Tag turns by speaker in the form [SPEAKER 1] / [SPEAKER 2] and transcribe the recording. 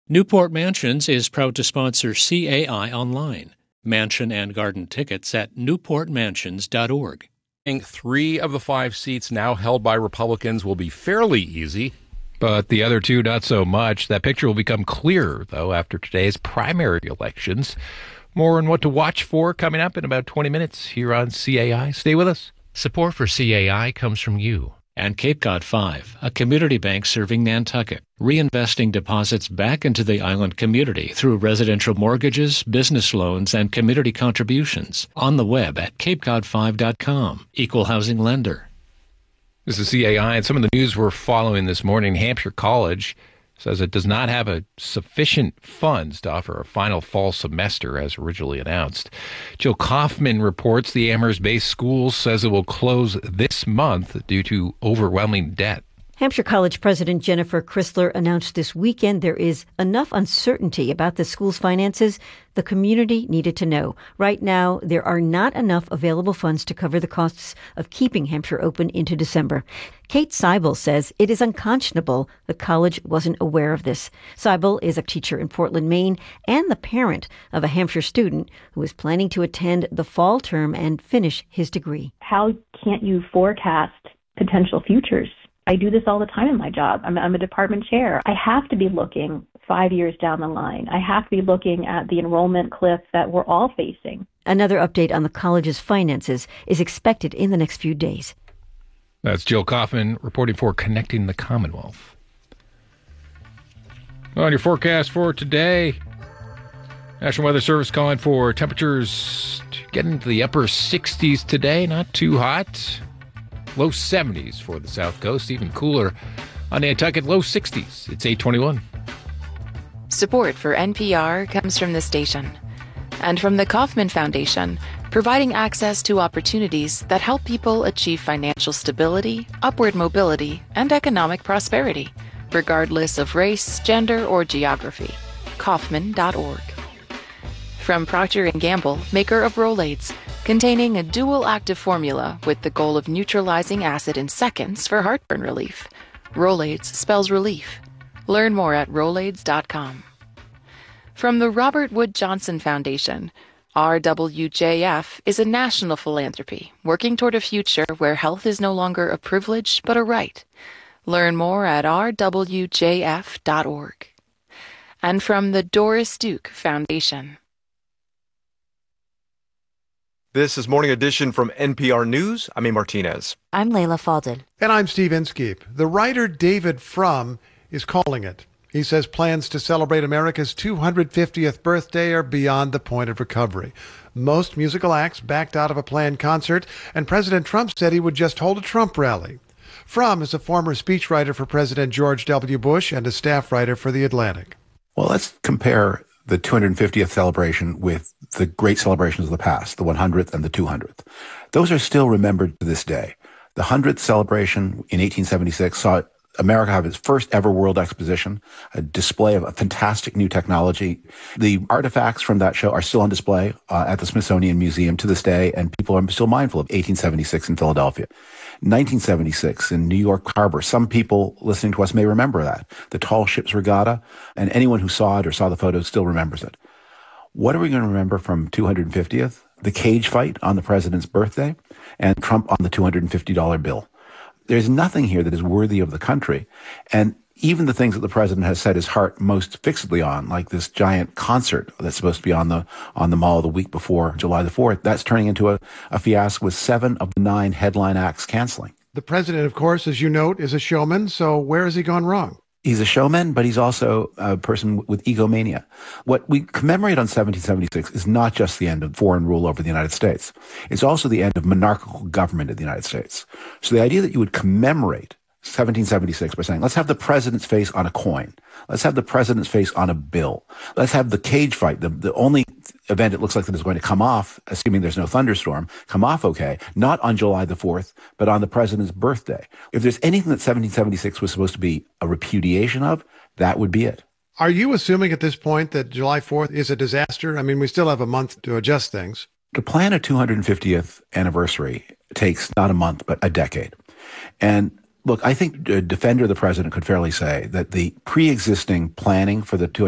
[SPEAKER 1] Newport Mansions is proud to sponsor CAI Online. Mansion and garden tickets at newportmansions.org.
[SPEAKER 2] 3 of the 5 seats now held by Republicans will be fairly easy.
[SPEAKER 3] But the other 2, not so much. That picture will become clearer, though, after today's primary elections. More on what to watch for coming up in about 20 minutes here on CAI. Stay with us.
[SPEAKER 1] Support for CAI comes from you and Cape Cod 5, a community bank serving Nantucket, reinvesting deposits back into the island community through residential mortgages, business loans, and community contributions. On the web at capecod5.com. Equal housing lender.
[SPEAKER 3] This is CAI, and some of the news we're following this morning. Hampshire College says it does not have sufficient funds to offer a final fall semester as originally announced. Jill Kaufman reports the Amherst-based school says it will close this month due to overwhelming debt.
[SPEAKER 4] Hampshire College President Jennifer Chrysler announced this weekend there is enough uncertainty about the school's finances the community needed to know. Right now, there are not enough available funds to cover the costs of keeping Hampshire open into December. Kate Seibel says it is unconscionable the college wasn't aware of this. Seibel is a teacher in Portland, Maine, and the parent of a Hampshire student who is planning to attend the fall term and finish his degree.
[SPEAKER 5] How can't you forecast potential futures? I do this all the time in my job. I'm a department chair. I have to be looking 5 years down the line. I have to be looking at the enrollment cliff that we're all facing.
[SPEAKER 4] Another update on the college's finances is expected in the next few days.
[SPEAKER 3] That's Jill Kaufman reporting for Connecting the Commonwealth. On your forecast for today, National Weather Service calling for temperatures to get into the upper 60s today, not too hot. Low 70s for the South Coast, even cooler on Nantucket, low 60s. It's 8:21.
[SPEAKER 6] Support for NPR comes from the station and from the Kauffman Foundation, providing access to opportunities that help people achieve financial stability, upward mobility, and economic prosperity, regardless of race, gender, or geography. Kauffman.org. From Procter & Gamble, maker of Rolaids, containing a dual active formula with the goal of neutralizing acid in seconds for heartburn relief. Rolaids spells relief. Learn more at Rolaids.com. From the Robert Wood Johnson Foundation, RWJF is a national philanthropy working toward a future where health is no longer a privilege but a right. Learn more at rwjf.org. And from the Doris Duke Foundation.
[SPEAKER 7] This is Morning Edition from NPR News. I'm A. Martinez.
[SPEAKER 8] I'm Layla Faldin.
[SPEAKER 9] And I'm Steve Inskeep. The writer David Frum is calling it. He says plans to celebrate America's 250th birthday are beyond the point of recovery. Most musical acts backed out of a planned concert, and President Trump said he would just hold a Trump rally. Frum is a former speechwriter for President George W. Bush and a staff writer for The Atlantic.
[SPEAKER 10] Well, let's compare the 250th celebration with the great celebrations of the past, the 100th and the 200th. Those are still remembered to this day. The 100th celebration in 1876 saw America have its first ever World Exposition, a display of a fantastic new technology. The artifacts from that show are still on display at the Smithsonian Museum to this day, and people are still mindful of 1876 in Philadelphia. 1976 in New York Harbor. Some people listening to us may remember that. The Tall Ships Regatta, and anyone who saw it or saw the photos still remembers it. What are we going to remember from 250th? The cage fight on the president's birthday and Trump on the $250 bill. There's nothing here that is worthy of the country. And even the things that the president has set his heart most fixedly on, like this giant concert that's supposed to be on the Mall the week before July the 4th, that's turning into a fiasco with 7 of the 9 headline acts canceling.
[SPEAKER 9] The president, of course, as you note, is a showman. So where has he gone wrong?
[SPEAKER 10] He's a showman, but he's also a person with egomania. What we commemorate on 1776 is not just the end of foreign rule over the United States. It's also the end of monarchical government in the United States. So the idea that you would commemorate 1776 by saying, let's have the president's face on a coin. Let's have the president's face on a bill. Let's have the cage fight, the only event it looks like that is going to come off, assuming there's no thunderstorm, come off okay, not on July the 4th, but on the president's birthday. If there's anything that 1776 was supposed to be a repudiation of, that would be it.
[SPEAKER 9] Are you assuming at this point that July 4th is a disaster? I mean, we still have a month to adjust things.
[SPEAKER 10] To plan a 250th anniversary takes not a month, but a decade. And look, I think a defender of the president could fairly say that the pre-existing planning for the